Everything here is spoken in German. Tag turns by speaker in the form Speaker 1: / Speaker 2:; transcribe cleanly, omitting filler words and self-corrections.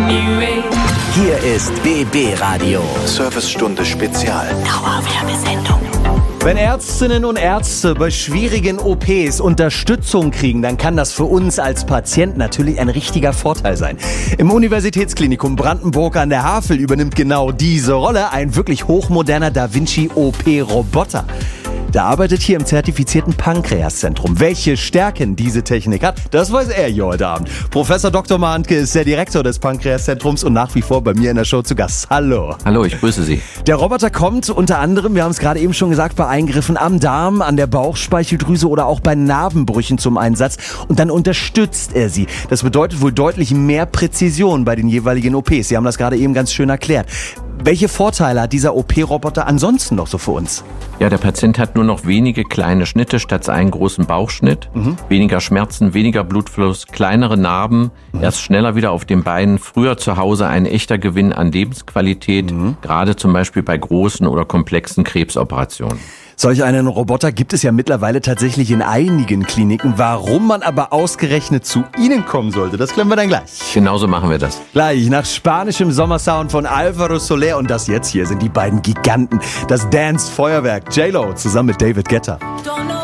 Speaker 1: Hier ist BB Radio.
Speaker 2: Servicestunde Spezial.
Speaker 1: Dauerwerbesendung.
Speaker 3: Wenn Ärztinnen und Ärzte bei schwierigen OPs Unterstützung kriegen, dann kann das für uns als Patient natürlich ein richtiger Vorteil sein. Im Universitätsklinikum Brandenburg an der Havel übernimmt genau diese Rolle ein wirklich hochmoderner Da Vinci OP-Roboter. Der arbeitet hier im zertifizierten Pankreaszentrum. Welche Stärken diese Technik hat, das weiß er hier heute Abend. Professor Dr. Mahntke ist der Direktor des Pankreaszentrums und nach wie vor bei mir in der Show zu Gast. Hallo.
Speaker 4: Hallo, ich grüße Sie.
Speaker 3: Der Roboter kommt unter anderem, wir haben es gerade eben schon gesagt, bei Eingriffen am Darm, an der Bauchspeicheldrüse oder auch bei Narbenbrüchen zum Einsatz. Und dann unterstützt er sie. Das bedeutet wohl deutlich mehr Präzision bei den jeweiligen OPs. Sie haben das gerade eben ganz schön erklärt. Welche Vorteile hat dieser OP-Roboter ansonsten noch so für uns?
Speaker 4: Ja, der Patient hat nur noch wenige kleine Schnitte statt einen großen Bauchschnitt. Weniger Schmerzen, weniger Blutfluss, kleinere Narben, erst schneller wieder auf den Beinen. Früher zu Hause ein echter Gewinn an Lebensqualität, gerade zum Beispiel bei großen oder komplexen Krebsoperationen.
Speaker 3: Solch einen Roboter gibt es ja mittlerweile tatsächlich in einigen Kliniken. Warum man aber ausgerechnet zu Ihnen kommen sollte, das klären wir dann gleich.
Speaker 4: Genauso machen wir das.
Speaker 3: Gleich nach spanischem Sommersound von Alvaro Soler und das jetzt hier sind die beiden Giganten. Das Dance-Feuerwerk J-Lo zusammen mit David Guetta.
Speaker 5: Don't know